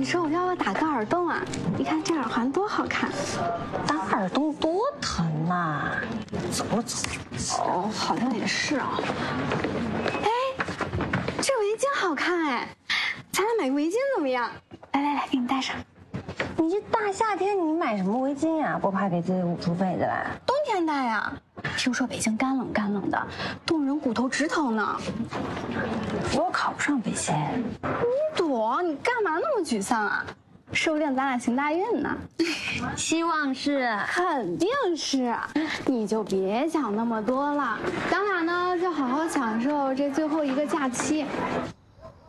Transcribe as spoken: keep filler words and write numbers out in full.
说我要不要打个耳洞啊？你看这耳环多好看。 打耳洞多疼呐！走了走。 哦，好像也是啊。哎，这围巾好看哎，咱俩买个围巾怎么样？来来来，给你戴上。 你这大夏天你买什么围巾呀？不怕给自己捂出痱子来？ 冬天戴呀。听说北京干冷干冷的，冻人骨头直疼呢。 我考不上北仙。 你躲，你干嘛那么沮丧啊？说不定咱俩行大运呢。 希望是， 肯定是。你就别想那么多了，咱俩呢就好好享受这最后一个假期。